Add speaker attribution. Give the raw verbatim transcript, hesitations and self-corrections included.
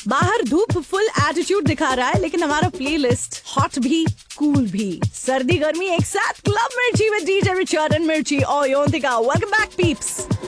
Speaker 1: बाहर धूप full attitude दिखा रहा है, लेकिन हमारा प्लेलिस्ट हॉट भी कूल भी, सर्दी गर्मी एक साथ। क्लब मिर्ची विद डीजे रिचर्ड एंड मिर्ची और योंतिका। Welcome back peeps.